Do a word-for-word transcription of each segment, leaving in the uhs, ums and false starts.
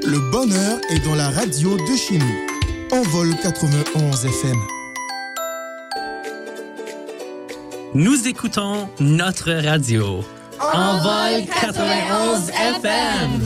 Le bonheur est dans la radio de chez nous. Envol quatre-vingt-onze F M. Nous écoutons notre radio. Envol quatre-vingt-onze F M.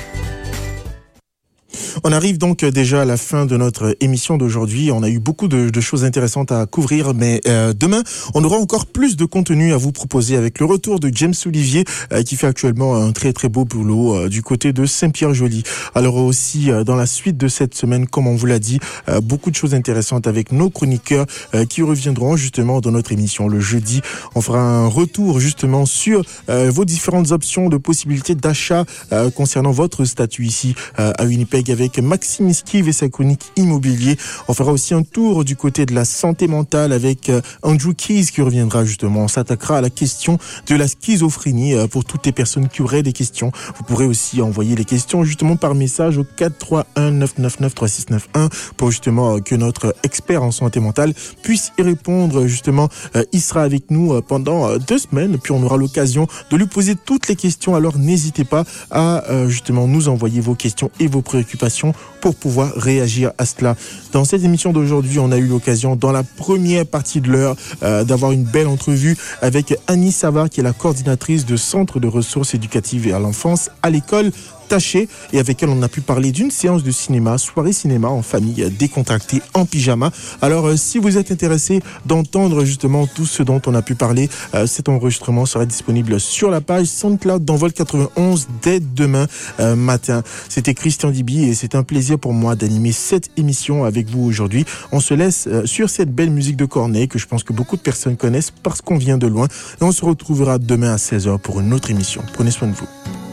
On arrive donc déjà à la fin de notre émission d'aujourd'hui. On a eu beaucoup de, de choses intéressantes à couvrir, mais euh, demain, on aura encore plus de contenu à vous proposer avec le retour de James Olivier, euh, qui fait actuellement un très très beau boulot euh, du côté de Saint-Pierre-Joly. Alors aussi, euh, dans la suite de cette semaine, comme on vous l'a dit, euh, beaucoup de choses intéressantes avec nos chroniqueurs euh, qui reviendront justement dans notre émission le jeudi. On fera un retour justement sur euh, vos différentes options de possibilités d'achat euh, concernant votre statut ici euh, à Winnipeg avec Maxime Esquive et sa chronique immobilier. On fera aussi un tour du côté de la santé mentale avec Andrew Keys qui reviendra justement. On s'attaquera à la question de la schizophrénie pour toutes les personnes qui auraient des questions. Vous pourrez aussi envoyer les questions justement par message au quatre trois un neuf neuf neuf trois six neuf un pour justement que notre expert en santé mentale puisse y répondre. Justement, il sera avec nous pendant deux semaines puis on aura l'occasion de lui poser toutes les questions. Alors n'hésitez pas à justement nous envoyer vos questions et vos préoccupations pour pouvoir réagir à cela. Dans cette émission d'aujourd'hui, on a eu l'occasion, dans la première partie de l'heure, euh, d'avoir une belle entrevue avec Annie Savard, qui est la coordinatrice de Centre de ressources éducatives et à l'enfance à l'école Taché, et avec elle on a pu parler d'une séance de cinéma, soirée cinéma en famille décontractée en pyjama. Alors euh, si vous êtes intéressé d'entendre justement tout ce dont on a pu parler, euh, cet enregistrement sera disponible sur la page SoundCloud d'Envol quatre-vingt-onze dès demain euh, matin. C'était Christian Dibi et c'est un plaisir pour moi d'animer cette émission avec vous aujourd'hui. On se laisse euh, sur cette belle musique de Corneille que je pense que beaucoup de personnes connaissent parce qu'on vient de loin, et on se retrouvera demain à seize heures pour une autre émission. Prenez soin de vous.